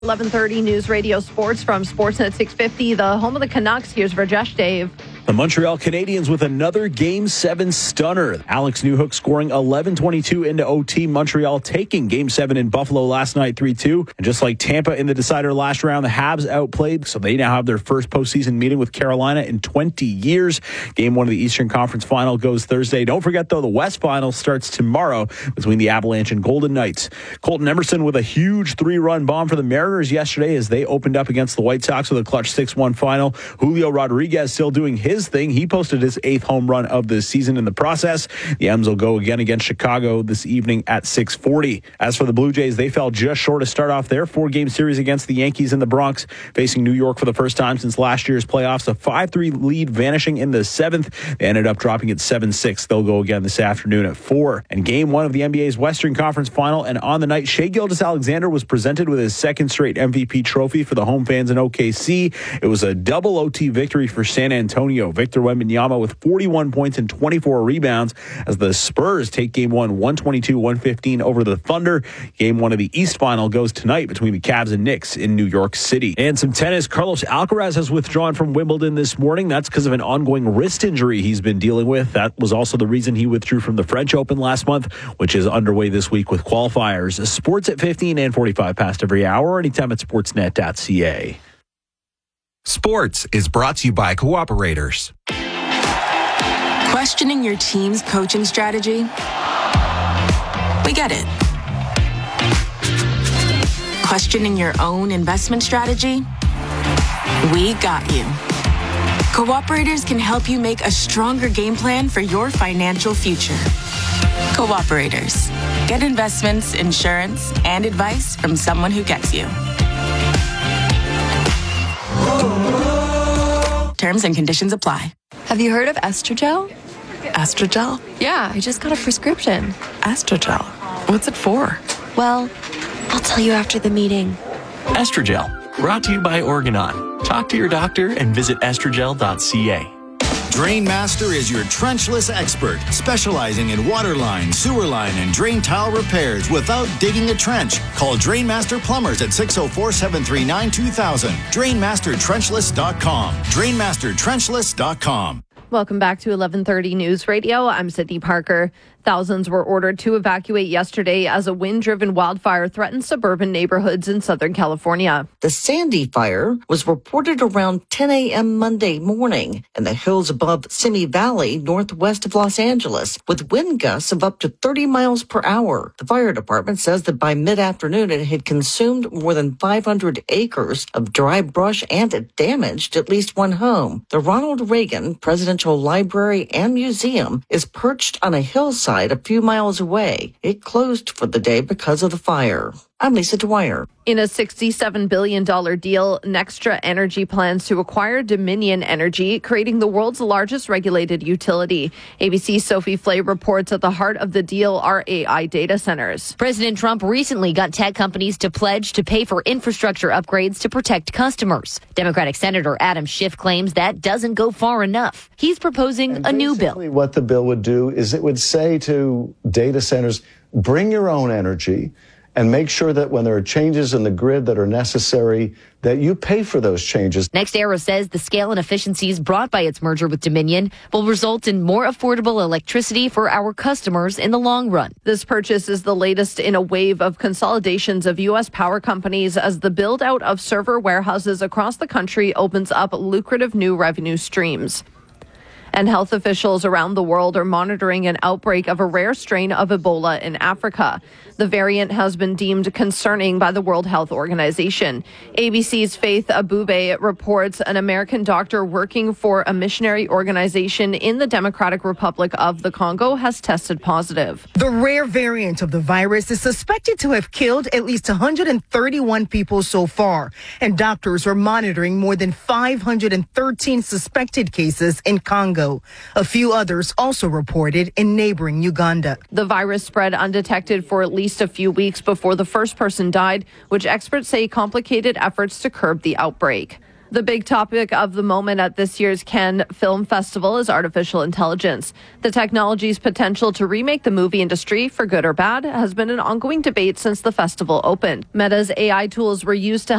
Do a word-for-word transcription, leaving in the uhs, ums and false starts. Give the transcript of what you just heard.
eleven thirty News Radio Sports from Sportsnet six fifty, the home of the Canucks. Here's Rajesh Dave. The Montreal Canadiens with another Game seven stunner. Alex Newhook scoring eleven twenty-two into O T. Montreal taking Game seven in Buffalo last night three two. And just like Tampa in the decider last round, the Habs outplayed, so they now have their first postseason meeting with Carolina in twenty years. Game one of the Eastern Conference Final goes Thursday. Don't forget, though, the West Final starts tomorrow between the Avalanche and Golden Knights. Colton Emerson with a huge three-run bomb for the Mariners yesterday as they opened up against the White Sox with a clutch six one final. Julio Rodriguez still doing his thing. He posted his eighth home run of the season in the process. The M's will go again against Chicago this evening at six forty. As for the Blue Jays, they fell just short to start off their four-game series against the Yankees in the Bronx, facing New York for the first time since last year's playoffs. A five three lead vanishing in the seventh. They ended up dropping it seven six. They'll go again this afternoon at four. And game one of the N B A's Western Conference Final, and on the night, Shai Gilgeous-Alexander was presented with his second straight M V P trophy for the home fans in O K C. It was a double O T victory for San Antonio. Victor Wembanyama with forty-one points and twenty-four rebounds as the Spurs take game one, one twenty-two one fifteen over the Thunder. Game one of the East Final goes tonight between the Cavs and Knicks in New York City. And some tennis. Carlos Alcaraz has withdrawn from Wimbledon this morning. That's because of an ongoing wrist injury he's been dealing with. That was also the reason he withdrew from the French Open last month, which is underway this week with qualifiers. Sports at fifteen and forty-five past every hour, anytime at sportsnet dot c a. Sports is brought to you by Cooperators. Questioning your team's coaching strategy? We get it. Questioning your own investment strategy? We got you. Cooperators can help you make a stronger game plan for your financial future. Cooperators. Get investments, insurance, and advice from someone who gets you. Terms and conditions apply. Have you heard of Estrogel? Estrogel? Yeah, I just got a prescription. Estrogel? What's it for? Well, I'll tell you after the meeting. Estrogel, brought to you by Organon. Talk to your doctor and visit estrogel dot c a. Drainmaster is your trenchless expert, specializing in water line, sewer line, and drain tile repairs without digging a trench. Call Drainmaster Plumbers at six oh four, seven three nine, two thousand. drainmaster trenchless dot com. drainmaster trenchless dot com. Welcome back to eleven thirty News Radio. I'm Sydney Parker. Thousands were ordered to evacuate yesterday as a wind-driven wildfire threatened suburban neighborhoods in Southern California. The Sandy fire was reported around ten a.m. Monday morning in the hills above Simi Valley, northwest of Los Angeles, with wind gusts of up to thirty miles per hour. The fire department says that by mid-afternoon it had consumed more than five hundred acres of dry brush and it damaged at least one home. The Ronald Reagan Presidential Library and Museum is perched on a hillside a few miles away. It closed for the day because of the fire. I'm Lisa Dwyer. In a sixty-seven billion dollars deal, Nextra Energy plans to acquire Dominion Energy, creating the world's largest regulated utility. A B C's Sophie Flay reports at the heart of the deal are A I data centers. President Trump recently got tech companies to pledge to pay for infrastructure upgrades to protect customers. Democratic Senator Adam Schiff claims that doesn't go far enough. He's proposing and a new bill. What the bill would do is it would say to data centers, bring your own energy, and make sure that when there are changes in the grid that are necessary, that you pay for those changes. NextEra says the scale and efficiencies brought by its merger with Dominion will result in more affordable electricity for our customers in the long run. This purchase is the latest in a wave of consolidations of U S power companies as the build-out of server warehouses across the country opens up lucrative new revenue streams. And health officials around the world are monitoring an outbreak of a rare strain of Ebola in Africa. The variant has been deemed concerning by the World Health Organization. A B C's Faith Abube reports an American doctor working for a missionary organization in the Democratic Republic of the Congo has tested positive. The rare variant of the virus is suspected to have killed at least one hundred thirty-one people so far, and doctors are monitoring more than five hundred thirteen suspected cases in Congo. A few others also reported in neighboring Uganda. The virus spread undetected for at least a few weeks before the first person died, which experts say complicated efforts to curb the outbreak. The big topic of the moment at this year's Cannes Film Festival is artificial intelligence. The technology's potential to remake the movie industry, for good or bad, has been an ongoing debate since the festival opened. Meta's A I tools were used to